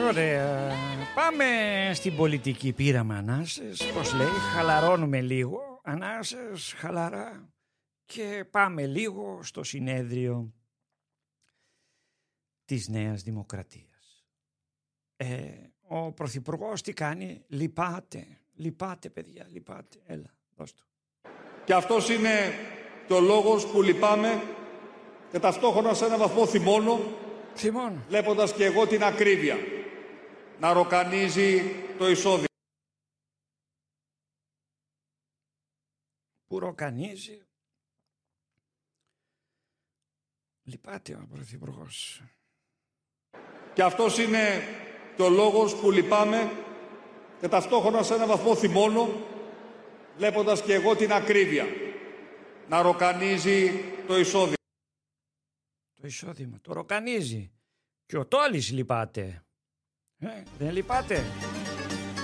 Ωραία. Πάμε στην πολιτική. Πήραμε ανάσες, πώς λέει, χαλαρώνουμε λίγο, ανάσες, χαλαρά, και πάμε λίγο στο συνέδριο της Νέας Δημοκρατίας. Ο Πρωθυπουργός τι κάνει? Λυπάται παιδιά, λυπάται. Έλα, δώσ' του. Και αυτός είναι και ο λόγος που λυπάμαι και ταυτόχρονα σε έναν βαθμό θυμώνω, βλέποντας και εγώ την ακρίβεια να ροκανίζει το εισόδημα. Που ροκανίζει. Λυπάται ο Πρωθυπουργός. Και αυτός είναι και ο λόγος που λυπάμαι και ταυτόχρονα σε έναν βαθμό θυμώνω, βλέποντας και εγώ την ακρίβεια να ροκανίζει το εισόδημα. Το εισόδημα, το ροκανίζει. Και ο Τόλης λυπάται. Δεν λυπάται?